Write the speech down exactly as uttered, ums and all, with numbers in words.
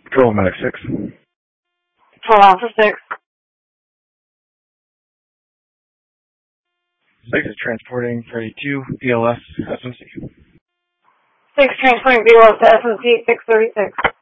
Control Medic six. Control Alpha six. six is transporting thirty-two B L S S M C. six transporting B L S to S M C six thirty-six.